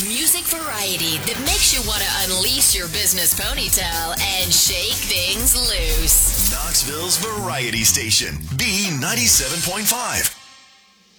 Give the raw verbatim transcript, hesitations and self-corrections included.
Music variety that makes you want to unleash your business ponytail and shake things loose. Knoxville's Variety Station, B ninety-seven point five.